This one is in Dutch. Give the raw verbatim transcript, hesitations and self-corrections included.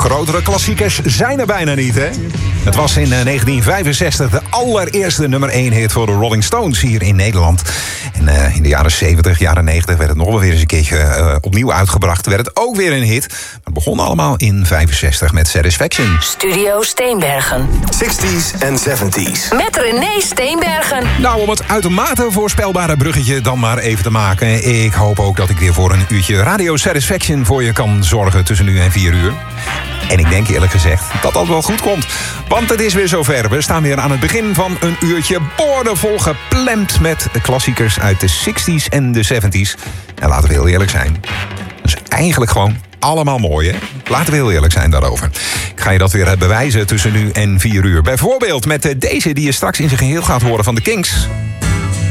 grotere klassiekers zijn er bijna niet, hè? Het was in negentien vijfenzestig de allereerste nummer één hit voor de Rolling Stones hier in Nederland. En uh, in de jaren zeventig, jaren negentig werd het nog wel weer eens een keertje uh, opnieuw uitgebracht. Werd het ook weer een hit. Maar het begon allemaal in vijfenzestig met Satisfaction. Studio Steenbergen. zestig's en zeventig's. Met René Steenbergen. Nou, om het uitermate voorspelbare bruggetje dan maar even te maken. Ik hoop ook dat ik weer voor een uurtje Radio Satisfaction voor je kan zorgen tussen nu en vier uur. En ik denk eerlijk gezegd dat dat wel goed komt. Want het is weer zover. We staan weer aan het begin van een uurtje boordevol gepland met klassiekers uit de zestig's en de zeventig's. En laten we heel eerlijk zijn. Dat is eigenlijk gewoon allemaal mooi, hè? Laten we heel eerlijk zijn daarover. Ik ga je dat weer bewijzen tussen nu en vier uur. Bijvoorbeeld met deze die je straks in zijn geheel gaat horen van de Kings.